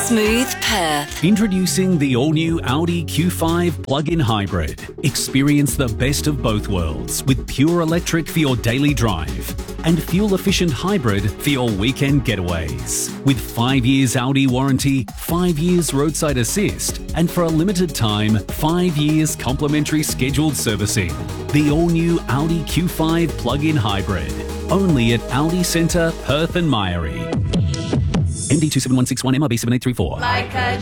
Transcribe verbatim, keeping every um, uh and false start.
Smooth Perth. Introducing the all-new Audi Q five plug-in hybrid. Experience the best of both worlds with pure electric for your daily drive and fuel-efficient hybrid for your weekend getaways. With five years Audi warranty, five years roadside assist, and for a limited time, five years complimentary scheduled servicing. The all-new Audi Q five plug-in hybrid. Only at Audi Centre, Perth and Myrie. M D two seven one six one, M R B seven eight three four. Like a